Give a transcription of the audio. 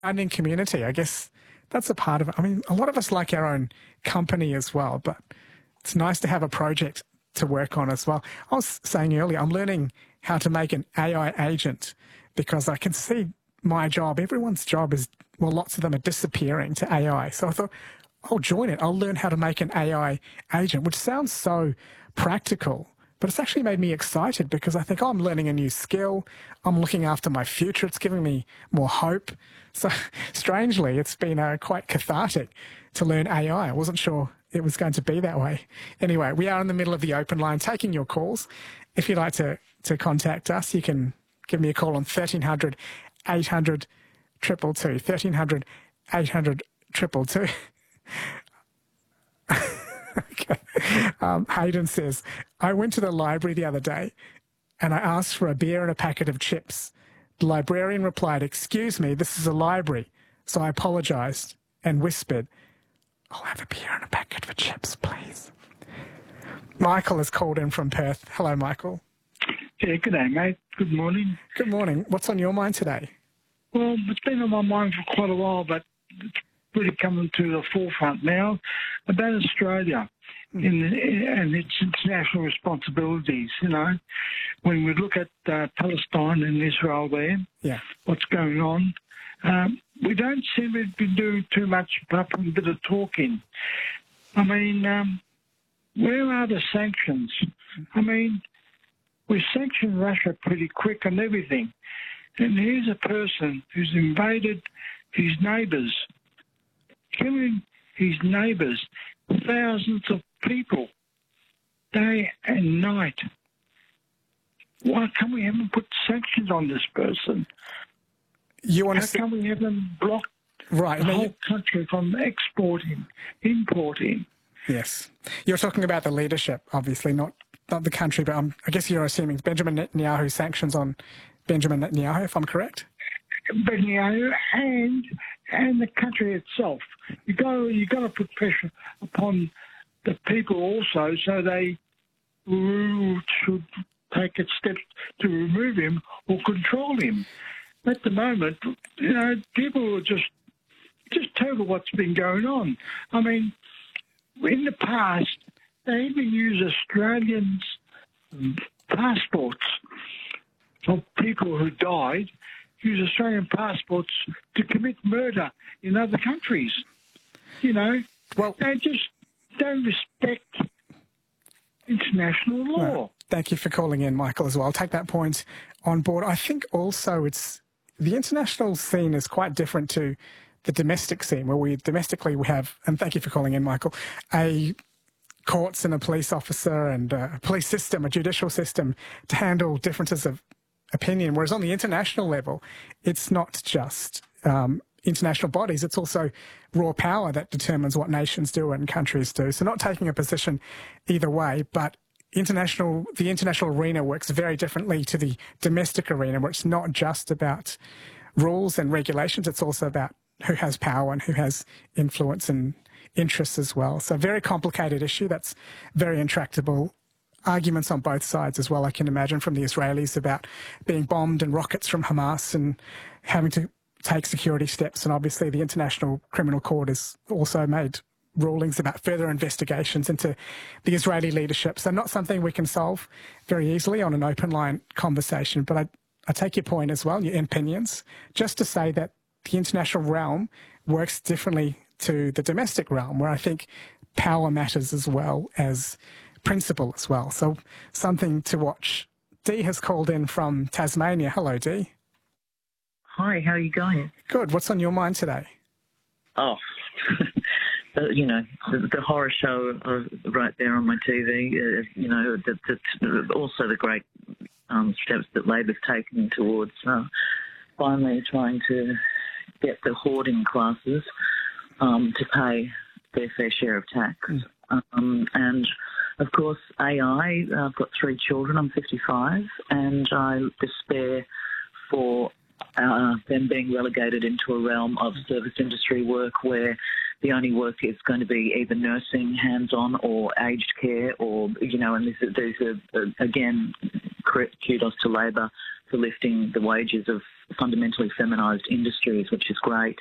Founding community, I guess that's a part of it. I mean, a lot of us like our own company as well, but it's nice to have a project to work on as well. I was saying earlier, I'm learning how to make an AI agent because I can see my job, everyone's job is, well, lots of them are disappearing to AI. So I thought, I'll join it. I'll learn how to make an AI agent, which sounds so practical, but it's actually made me excited because I think, oh, I'm learning a new skill. I'm looking after my future. It's giving me more hope. So strangely, it's been quite cathartic to learn AI. I wasn't sure it was going to be that way. Anyway, we are in the middle of the open line taking your calls. If you'd like to contact us, you can give me a call on 1300 800 222, 1300 800 222. Okay. Hayden says, I went to the library the other day and I asked for a beer and a packet of chips. The librarian replied, excuse me, this is a library. So I apologised and whispered, I'll have a beer and a packet of chips, please. Michael has called in from Perth. Hello, Michael. Yeah, good day, mate. Good morning. Good morning. What's on your mind today? Well, it's been on my mind for quite a while, but it's really coming to the forefront now about Australia and its international responsibilities. You know, when we look at Palestine and Israel there, what's going on, we don't seem to be doing too much apart from a bit of talking. I mean, where are the sanctions? I mean, we sanction Russia pretty quick on everything. And here's a person who's invaded his neighbours, killing his neighbours, thousands of people, day and night. Why can't we have them put sanctions on this person? How can we have them block the whole country from exporting, importing? Yes. You're talking about the leadership, obviously, not the country, but I guess you're assuming Benjamin Netanyahu sanctions on Benjamin Netanyahu, if I'm correct? Netanyahu and the country itself. You got to put pressure upon the people also, so they should take a step to remove him or control him. At the moment, you know, people are just total what's been going on. I mean, in the past, they even used Australians' passports for people who died, use Australian passports to commit murder in other countries. You know, they just don't respect international law. No. Thank you for calling in, Michael, as well. I'll take that point on board. I think also the international scene is quite different to the domestic scene, where domestically we have, and thank you for calling in, Michael, a courts and a police officer and a police system, a judicial system to handle differences of opinion, whereas on the international level, it's not just international bodies, it's also raw power that determines what nations do and countries do. So not taking a position either way, but the international arena works very differently to the domestic arena, where it's not just about rules and regulations, it's also about who has power and who has influence and interests as well. So a very complicated issue that's very intractable. Arguments on both sides as well, I can imagine, from the Israelis about being bombed and rockets from Hamas and having to take security steps. And obviously the International Criminal Court has also made rulings about further investigations into the Israeli leadership. So not something we can solve very easily on an open line conversation. But I take your point as well, your opinions, just to say that the international realm works differently to the domestic realm, where I think power matters as well as principle as well. So something to watch. Dee has called in from Tasmania. Hello, Dee. Hi, how are you going? Good. What's on your mind today? Oh, you know, the horror show right there on my TV, you know, also the great steps that Labor's taken towards finally trying to get the hoarding classes to pay their fair share of tax. And, of course, AI, I've got 3 children, I'm 55, and I despair for them being relegated into a realm of service industry work where the only work is going to be either nursing, hands-on, or aged care, or, you know, and these are again, kudos to Labor for lifting the wages of fundamentally feminised industries, which is great.